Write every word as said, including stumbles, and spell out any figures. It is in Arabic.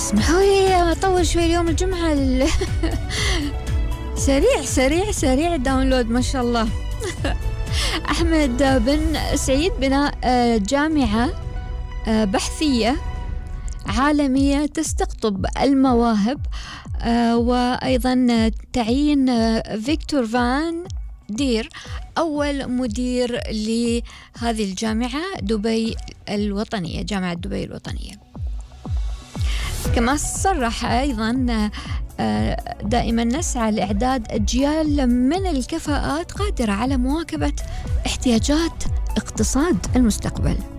اسمحوا لي أطول شوي اليوم الجمعة. سريع سريع سريع داونلود ما شاء الله. أحمد بن سعيد بناء جامعة بحثية عالمية تستقطب المواهب، وأيضا تعيين فيكتور فان دير أول مدير لهذه الجامعة دبي الوطنية، جامعة دبي الوطنية. كما صرح أيضا دائما نسعى لإعداد أجيال من الكفاءات قادرة على مواكبة احتياجات اقتصاد المستقبل.